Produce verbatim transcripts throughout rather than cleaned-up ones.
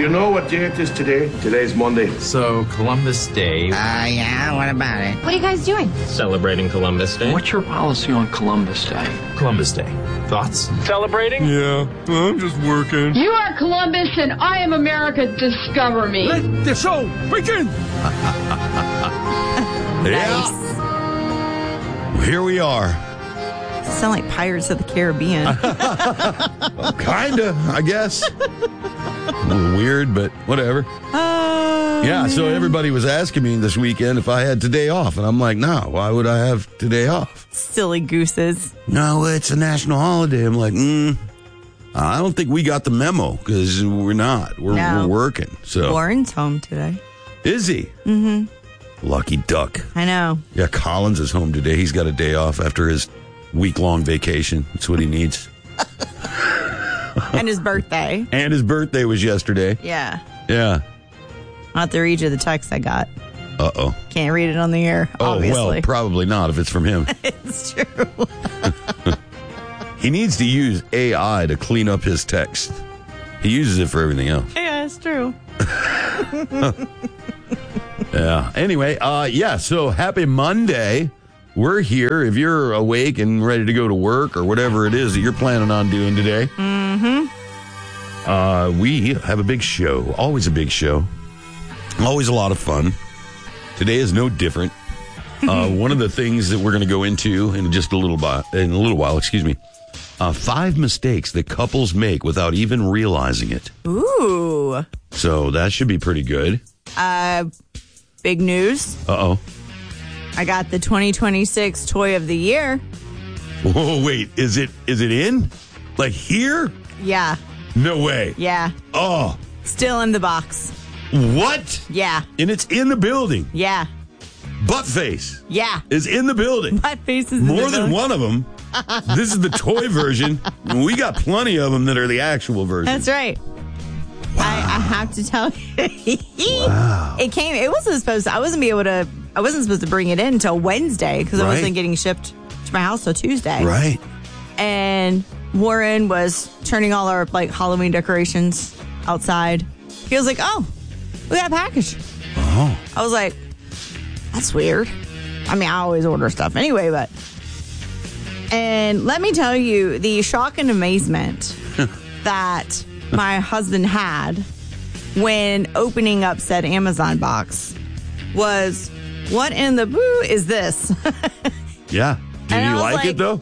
you know what day it is today? Today's Monday. So, Columbus Day. Uh, yeah, what about it? What are you guys doing? Celebrating Columbus Day. What's your policy on Columbus Day? Columbus Day. Thoughts? Celebrating? Yeah, I'm just working. You are Columbus and I am America. Discover me. Let the show begin! Yeah. Here we are. Sound like Pirates of the Caribbean. Well, kinda, I guess. A little weird, but whatever. Oh, yeah, man. so everybody was asking me this weekend if I had today off, and I'm like, no, why would I have today off? Silly gooses. No, it's a national holiday. I'm like, mm, I don't think we got the memo, because we're not. We're, No. we're working. So Warren's home today. Is he? Mm-hmm. Lucky duck. I know. Yeah, Collins is home today. He's got a day off after his week-long vacation. That's what he needs. And his birthday. And his birthday was yesterday. Yeah. Yeah. I'll have to read you the text I got. Uh-oh. Can't read it on the air, Oh, obviously. well, probably not if it's from him. It's true. He needs to use A I to clean up his text. He uses it for everything else. Yeah, it's true. Yeah. Anyway, uh, yeah, so happy Monday. We're here. If you're awake and ready to go to work or whatever it is that you're planning on doing today, Mm-hmm. uh, we have a big show. Always a big show. Always a lot of fun. Today is no different. Uh, one of the things that we're going to go into in just a little bi- in a little while, excuse me, uh, five mistakes that couples make without even realizing it. Ooh. So that should be pretty good. Uh, big news. Uh-oh. I got the twenty twenty-six Toy of the Year. Whoa, wait, is it is it in? Like here? Yeah. No way. Yeah. Oh. Still in the box. What? Yeah. And it's in the building. Yeah. Buttface Yeah. is in the building. Butt faces. More than one of them. This is the toy version. We got plenty of them that are the actual version. That's right. Wow. I, I have to tell you. Wow. It came, it wasn't supposed to, I wasn't be able to, I wasn't supposed to bring it in until Wednesday because Right. I wasn't getting shipped to my house till Tuesday. Right. And Warren was turning all our like Halloween decorations outside. He was like, oh, we got a package. Oh. I was like, that's weird. I mean, I always order stuff anyway, but. And let me tell you, the shock and amazement that my husband had when opening up said Amazon box was, what in the boo is this? Yeah. Did And I you was like, like- it though?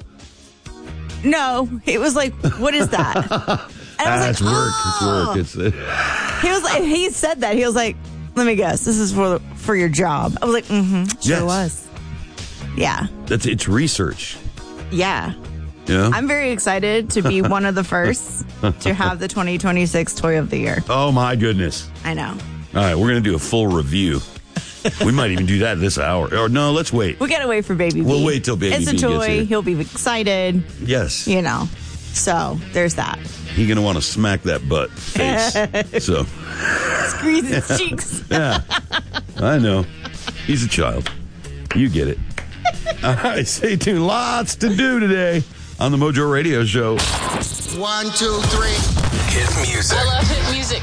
No, it was like, what is that? And I was Ah, it's like, work. oh. It's work. It's uh, He was like, he said that. He was like, let me guess, this is for for your job. I was like, mm-hmm, sure Yes. was. Yeah. that's it's research. Yeah. Yeah. I'm very excited to be one of the first to have the twenty twenty-six Toy of the Year. Oh my goodness. I know. All right, we're gonna do a full review. We might even do that this hour. Or no, let's wait. We gotta wait for Baby B. We'll wait till Baby It's B a gets toy. here. He'll be excited. Yes. You know. So there's that. He's gonna want to smack that butt face. So Squeeze his cheeks. yeah. I know. He's a child. You get it. All right, stay tuned. Lots to do today on the Mojo Radio Show. One, two, three. Hit music. I love hit music.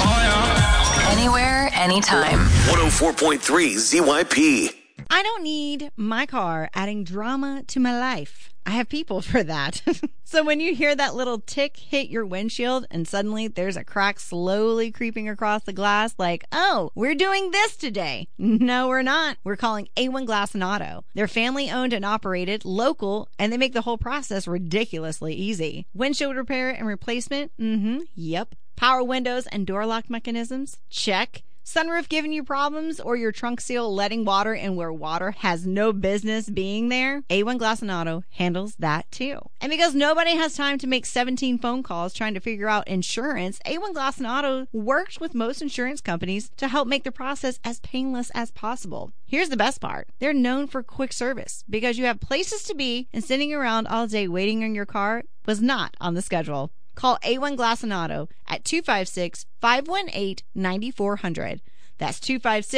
Anywhere, anytime. one oh four point three Z Y P. I don't need my car adding drama to my life. I have people for that. So when you hear that little tick hit your windshield and suddenly there's a crack slowly creeping across the glass like, oh, we're doing this today. No, we're not. We're calling A one Glass and Auto. They're family owned and operated, local, and they make the whole process ridiculously easy. Windshield repair and replacement? Mm-hmm. Yep. Power windows and door lock mechanisms? Check. Sunroof giving you problems or your trunk seal letting water in where water has no business being there? A one Glass and Auto handles that too. And because nobody has time to make seventeen phone calls trying to figure out insurance, A one Glass and Auto works with most insurance companies to help make the process as painless as possible. Here's the best part. They're known for quick service because you have places to be and sitting around all day waiting on your car was not on the schedule. Call A one Glass and Auto at two five six, five one eight, nine four zero zero. That's two five six,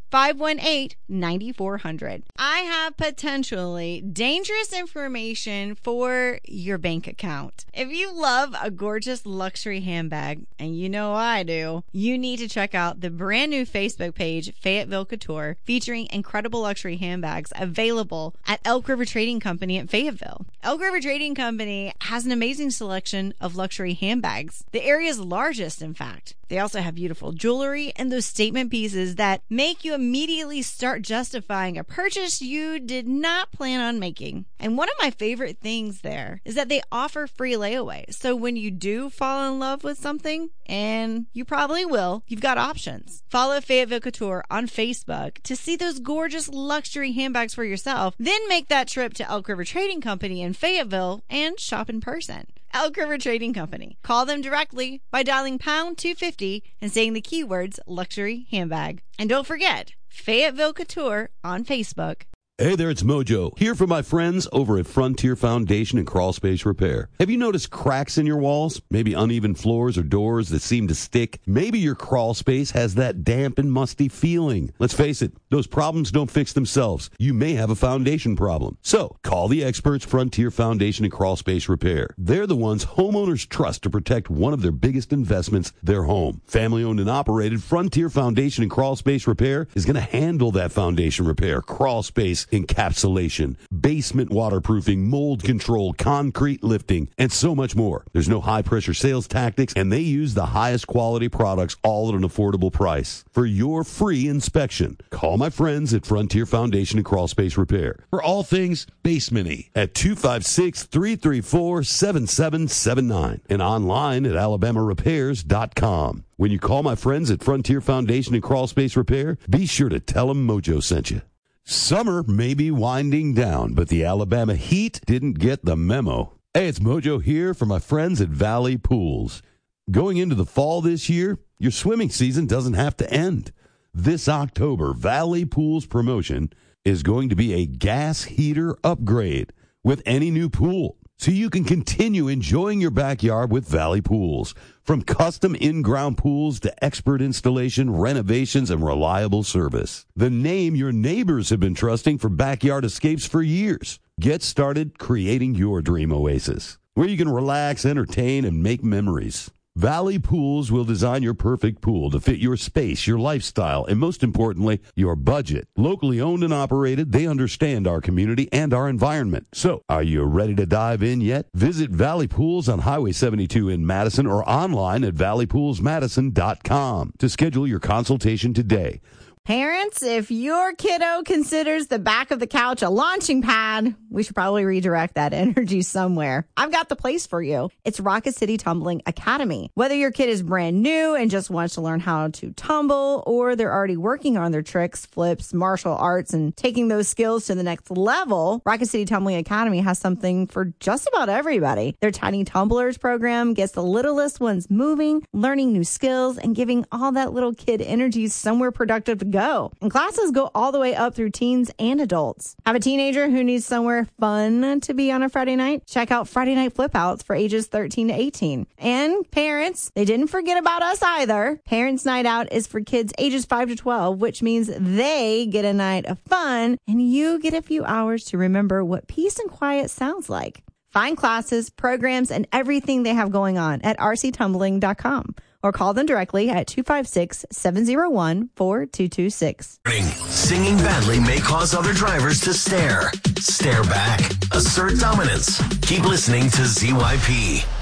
five one eight, nine four zero zero. I have potentially dangerous information for your bank account. If you love a gorgeous luxury handbag, and you know I do, you need to check out the brand new Facebook page, Fayetteville Couture, featuring incredible luxury handbags available at Elk River Trading Company at Fayetteville. Elk River Trading Company has an amazing selection of luxury handbags, the area's largest, in fact. They also have beautiful jewelry and those statement pieces that make you immediately start justifying a purchase you did not plan on making. And one of my favorite things there is that they offer free layaway. So when you do fall in love with something, and you probably will, you've got options. Follow Fayetteville Couture on Facebook to see those gorgeous luxury handbags for yourself. Then make that trip to Elk River Trading Company in Fayetteville and shop in person. Elk River Trading Company. Call them directly by dialing pound two fifty and saying the keywords luxury handbag. And don't forget, Fayetteville Couture on Facebook. Hey there, it's Mojo, here for my friends over at Frontier Foundation and Crawl Space Repair. Have you noticed cracks in your walls? Maybe uneven floors or doors that seem to stick? Maybe your crawl space has that damp and musty feeling. Let's face it, those problems don't fix themselves. You may have a foundation problem. So, call the experts Frontier Foundation and Crawl Space Repair. They're the ones homeowners trust to protect one of their biggest investments, their home. Family-owned and operated, Frontier Foundation and Crawl Space Repair is going to handle that foundation repair, crawl space encapsulation, basement waterproofing, mold control, concrete lifting, and so much more. There's no high-pressure sales tactics, and they use the highest quality products, all at an affordable price. For your free inspection, call my friends at Frontier Foundation and Crawl Space Repair for all things basement-y at two five six, three three four, seven seven seven nine and online at alabama repairs dot com. When you call my friends at Frontier Foundation and Crawl Space Repair, be sure to tell them Mojo sent you. Summer may be winding down, but the Alabama heat didn't get the memo. Hey, it's Mojo here for my friends at Valley Pools. Going into the fall this year, your swimming season doesn't have to end. This October, Valley Pools promotion is going to be a gas heater upgrade with any new pool, so you can continue enjoying your backyard with Valley Pools. From custom in-ground pools to expert installation, renovations, and reliable service. The name your neighbors have been trusting for backyard escapes for years. Get started creating your dream oasis, where you can relax, entertain, and make memories. Valley Pools will design your perfect pool to fit your space, your lifestyle, and most importantly, your budget. Locally owned and operated, they understand our community and our environment. So, are you ready to dive in yet? Visit Valley Pools on Highway seventy-two in Madison or online at valley pools madison dot com to schedule your consultation today. Parents, if your kiddo considers the back of the couch a launching pad, we should probably redirect that energy somewhere. I've got the place for you. It's Rocket City Tumbling Academy. Whether your kid is brand new and just wants to learn how to tumble, or they're already working on their tricks, flips, martial arts, and taking those skills to the next level, Rocket City Tumbling Academy has something for just about everybody. Their Tiny Tumblers program gets the littlest ones moving, learning new skills, and giving all that little kid energy somewhere productive to go. And classes go all the way up through teens and adults. Have a teenager who needs somewhere fun to be on a Friday night? Check out Friday Night Flipouts for ages thirteen to eighteen. And parents, they didn't forget about us either. Parents Night Out is for kids ages five to twelve, which means they get a night of fun and you get a few hours to remember what peace and quiet sounds like. Find classes, programs, and everything they have going on at r c tumbling dot com or call them directly at two five six, seven zero one, four two two six. Singing badly may cause other drivers to stare. Stare back. Assert dominance. Keep listening to Z Y P.